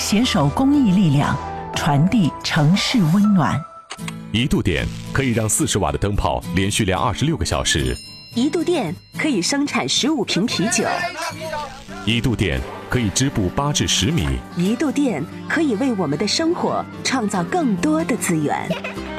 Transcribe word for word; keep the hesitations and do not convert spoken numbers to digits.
携手公益力量，传递城市温暖。 一度电可以让四十瓦的灯泡连续亮二十六个小时。 一度电可以生产十五瓶啤酒。 一度电可以织布八至十米。 一度电可以为我们的生活创造更多的资源。